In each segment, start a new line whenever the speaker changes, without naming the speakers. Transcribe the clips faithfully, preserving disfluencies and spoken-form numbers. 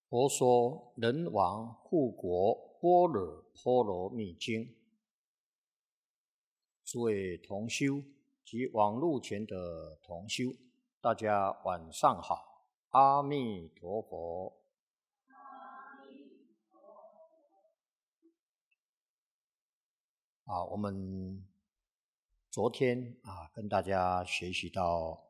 佛说人王护国般若波罗蜜经，诸位同修及网络前的同修，大家晚上好，阿弥陀佛。啊，我们昨天啊跟大家学习到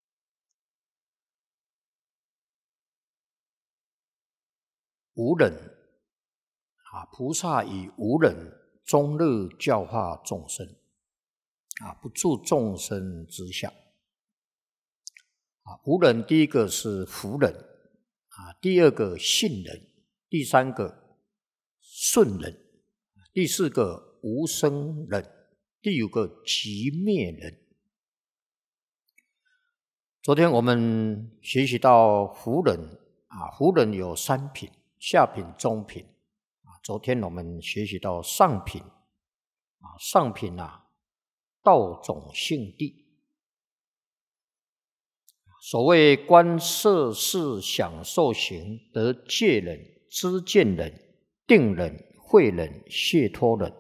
无忍啊，菩萨以无忍中乐教化众生啊，不住众生之相啊。无忍第一个是福忍啊，第二个信忍，第三个顺忍，第四个无生忍，第五个寂灭忍。昨天我们学习到福忍啊，福忍有三品，下品、中品啊。昨天我们学习到上品啊，上品啊，道种性地。所谓观色事享受行，得戒忍、知见忍、定忍、慧忍、解脱忍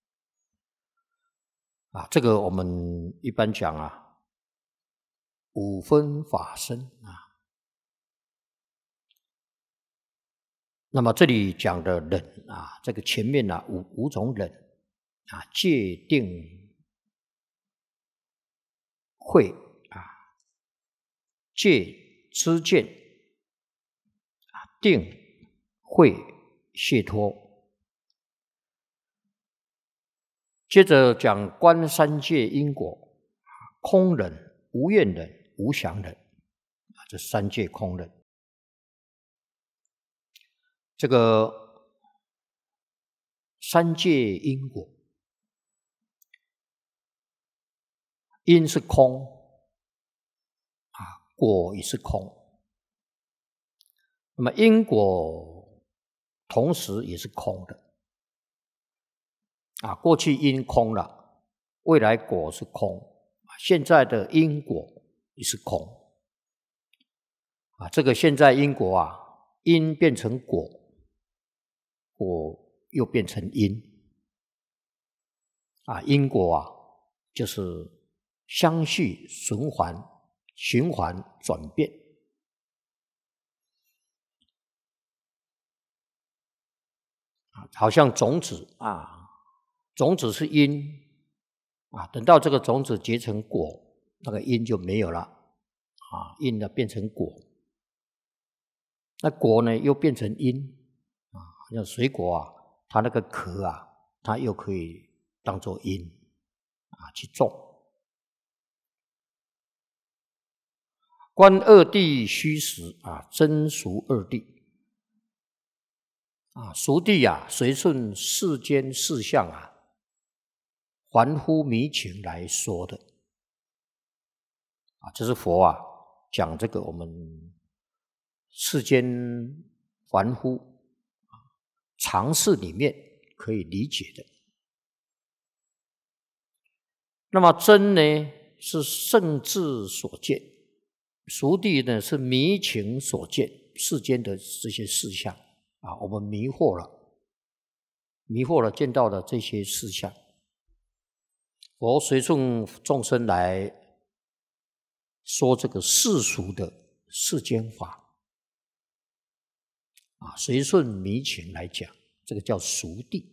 啊。这个我们一般讲啊，五分法身啊。那么这里讲的忍啊，这个前面啊五五种忍啊，戒定慧啊，戒知见啊，定慧解脱。接着讲观三界因果，空忍、无愿忍、无想忍啊，这三界空忍。这个三界因果，因是空啊，果也是空。那么因果同时也是空的啊，过去因空了，未来果是空，现在的因果也是空啊。这个现在因果啊，因变成果，果又变成因啊，因果啊就是相续循环、循环转变啊，好像种子啊，种子是因啊，等到这个种子结成果，那个因就没有了啊，因呢变成果，那果呢又变成因啊，像水果啊，它那个壳啊，它又可以当作因啊去种。观二谛虚实啊，真俗二谛啊，俗谛啊，随顺世间事相啊，凡夫迷情来说的啊，这是佛啊讲这个我们世间凡夫啊常识里面可以理解的。那么真呢是圣智所见，俗谛呢是迷情所见，世间的这些事项啊，我们迷惑了，迷惑了见到的这些事项，佛随顺众生来说这个世俗的世间法啊，随顺迷情来讲，这个叫俗谛。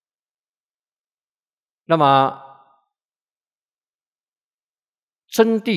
那么真谛